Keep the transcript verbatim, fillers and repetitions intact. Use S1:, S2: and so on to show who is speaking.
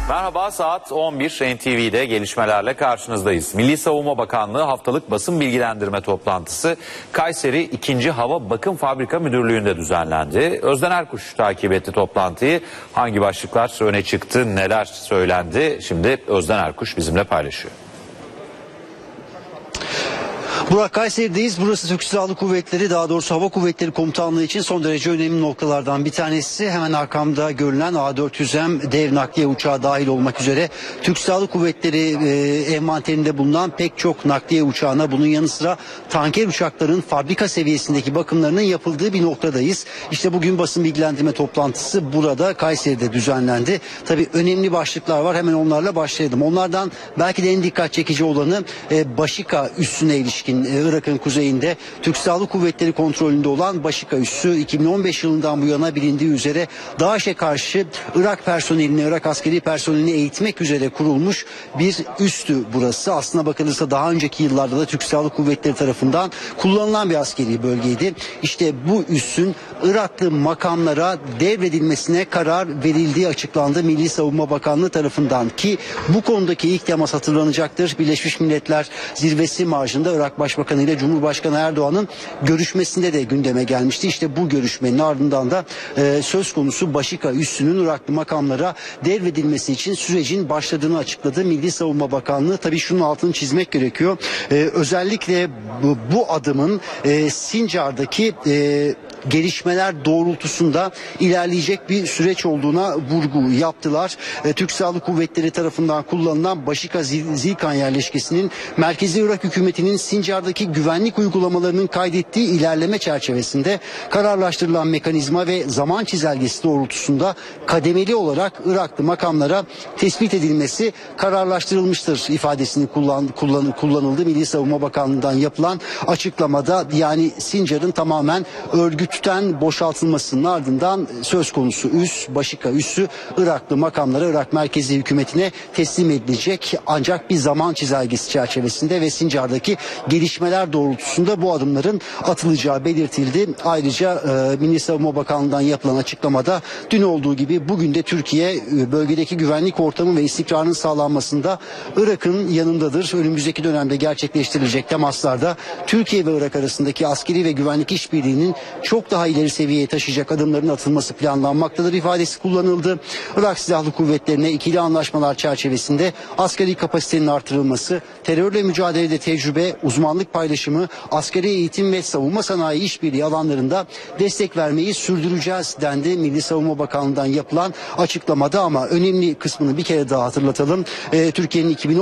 S1: Merhaba, saat on bir N T V'de gelişmelerle karşınızdayız. Milli Savunma Bakanlığı haftalık basın bilgilendirme toplantısı Kayseri ikinci Hava Bakım Fabrika Müdürlüğü'nde düzenlendi. Özden Erkuş takip etti toplantıyı. Hangi başlıklar öne çıktı, neler söylendi? Şimdi Özden Erkuş bizimle paylaşıyor.
S2: Burak, Kayseri'deyiz. Burası Türk Silahlı Kuvvetleri, daha doğrusu Hava Kuvvetleri Komutanlığı için son derece önemli noktalardan bir tanesi. Hemen arkamda görülen A dört yüz M dev nakliye uçağı dahil olmak üzere Türk Silahlı Kuvvetleri e, envanterinde bulunan pek çok nakliye uçağına, bunun yanı sıra tanker uçakların fabrika seviyesindeki bakımlarının yapıldığı bir noktadayız. İşte bugün basın bilgilendirme toplantısı burada Kayseri'de düzenlendi. Tabii önemli başlıklar var, hemen onlarla başlayalım. Onlardan belki de en dikkat çekici olanı e, Başika üssüne ilişkin. Irak'ın kuzeyinde Türk Silahlı Kuvvetleri kontrolünde olan Başika üssü iki bin on beş yılından bu yana bilindiği üzere DAEŞ'e karşı Irak personelini, Irak askeri personelini eğitmek üzere kurulmuş bir üstü burası. Aslına bakılırsa daha önceki yıllarda da Türk Silahlı Kuvvetleri tarafından kullanılan bir askeri bölgeydi. İşte bu üssün Iraklı makamlara devredilmesine karar verildiği açıklandı Milli Savunma Bakanlığı tarafından, ki bu konudaki ilk temas hatırlanacaktır. Birleşmiş Milletler Zirvesi marjında Irak Başbakanı ile Cumhurbaşkanı Erdoğan'ın görüşmesinde de gündeme gelmişti. İşte bu görüşmenin ardından da e, söz konusu Başika üssünün Iraklı makamlara devredilmesi için sürecin başladığını açıkladı Milli Savunma Bakanlığı. Tabii şunun altını çizmek gerekiyor. E, özellikle bu, bu adımın e, Sincar'daki e, gelişmeler doğrultusunda ilerleyecek bir süreç olduğuna vurgu yaptılar. E, Türk Silahlı Kuvvetleri tarafından kullanılan Başika Zilkan yerleşkesinin merkezi Irak hükümetinin Sincar'daki güvenlik uygulamalarının kaydettiği ilerleme çerçevesinde kararlaştırılan mekanizma ve zaman çizelgesi doğrultusunda kademeli olarak Iraklı makamlara tespit edilmesi kararlaştırılmıştır ifadesini kullan, kullan, kullanıldı. Milli Savunma Bakanlığı'ndan yapılan açıklamada, yani Sincar'ın tamamen örgütten boşaltılmasının ardından söz konusu üs, Başika üssü Iraklı makamlara, Irak merkezi hükümetine teslim edilecek. Ancak bir zaman çizelgesi çerçevesinde ve Sincar'daki gelişmeler doğrultusunda bu adımların atılacağı belirtildi. Ayrıca e, Milli Savunma Bakanlığı'ndan yapılan açıklamada dün olduğu gibi bugün de Türkiye e, bölgedeki güvenlik ortamı ve istikrarının sağlanmasında Irak'ın yanındadır. Önümüzdeki dönemde gerçekleştirilecek temaslarda Türkiye ve Irak arasındaki askeri ve güvenlik işbirliğinin çok daha ileri seviyeye taşıyacak adımların atılması planlanmaktadır ifadesi kullanıldı. Irak Silahlı Kuvvetleri'ne ikili anlaşmalar çerçevesinde askeri kapasitenin artırılması, terörle mücadelede tecrübe, uzmanlık paylaşımı, askeri eğitim ve savunma sanayi işbirliği alanlarında destek vermeyi sürdüreceğiz dendi Milli Savunma Bakanlığı'ndan yapılan açıklamada. Ama önemli kısmını bir kere daha hatırlatalım. Ee, Türkiye'nin iki bin